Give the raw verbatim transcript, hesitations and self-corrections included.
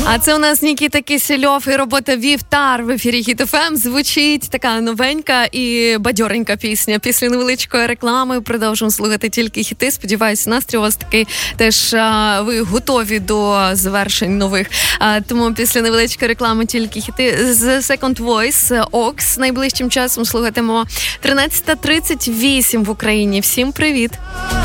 А це у нас Нікіта Кисельов і робота Вівтар в ефірі Хіт еф ем. Звучить така новенька і бадьоренька пісня. Після невеличкої реклами продовжуємо слухати тільки хіти. Сподіваюся, настрій у вас такий теж, а, ви готові до завершень нових. А, тому після невеличкої реклами тільки хіти. З Second Voice, Ox найближчим часом слухатимо тринадцята тридцять вісім в Україні. Всім привіт!